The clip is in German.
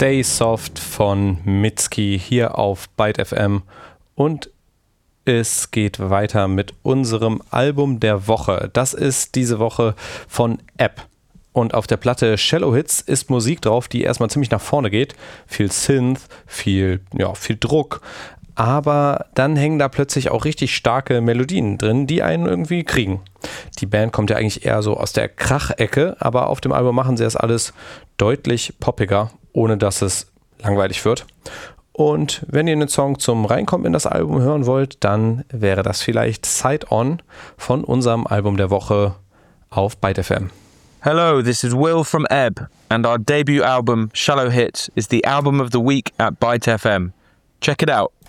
Stay Soft von Mitski hier auf Byte FM und es geht weiter mit unserem Album der Woche. Das ist diese Woche von App. Und auf der Platte Shallow Hits ist Musik drauf, die erstmal ziemlich nach vorne geht. Viel Synth, viel Druck. Aber dann hängen da plötzlich auch richtig starke Melodien drin, die einen irgendwie kriegen. Die Band kommt ja eigentlich eher so aus der Krach-Ecke, aber auf dem Album machen sie das alles deutlich poppiger, ohne dass es langweilig wird. Und wenn ihr einen Song zum Reinkommen in das Album hören wollt, dann wäre das vielleicht Side On von unserem Album der Woche auf Byte FM. Hello, this is Will from Ebb, and our debut album, Shallow Hits, is the album of the week at Byte FM. Check it out.